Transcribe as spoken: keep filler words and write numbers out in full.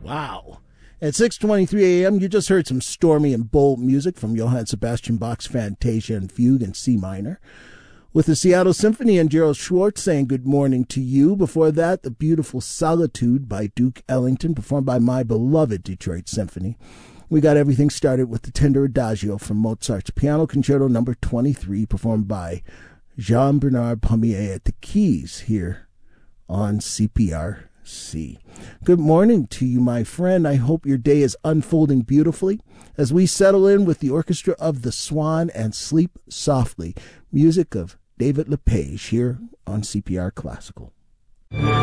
Wow. At six twenty-three a.m., you just heard some stormy and bold music from Johann Sebastian Bach's Fantasia and Fugue in C minor, with the Seattle Symphony and Gerald Schwartz saying good morning to you. Before that, the beautiful Solitude by Duke Ellington, performed by my beloved Detroit Symphony. We got everything started with the Tender Adagio from Mozart's Piano Concerto number twenty-three, performed by Jean-Bernard Pommier at the keys here on C P R C. Good morning to you, my friend. I hope your day is unfolding beautifully as we settle in with the orchestra of the Swan and Sleep Softly, music of David LePage here on C P R Classical.